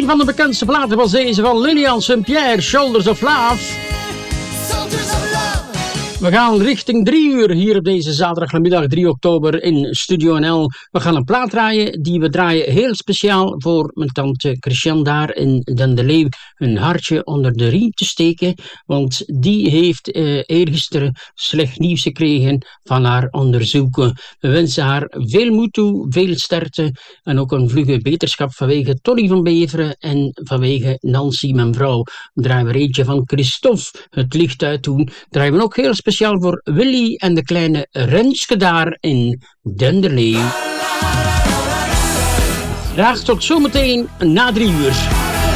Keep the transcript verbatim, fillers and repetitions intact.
van de bekendste platen was deze van Lilian Saint-Pierre, Shoulders of Love. We gaan richting drie uur hier op deze zaterdagmiddag drie oktober in Studio N L. We gaan een plaat draaien die we draaien heel speciaal voor mijn tante Christian daar in Dendeleeuw een hartje onder de riem te steken. Want die heeft eh, eergisteren slecht nieuws gekregen van haar onderzoeken. We wensen haar veel moed toe, veel sterkte en ook een vlugge beterschap vanwege Tony van Beveren en vanwege Nancy, mijn vrouw. We draaien we eentje van Christophe, Het licht uit doen. Draaien we ook heel speciaal voor Willy en de kleine Renske daar in Denderleeuw. Graag tot zometeen na drie uur.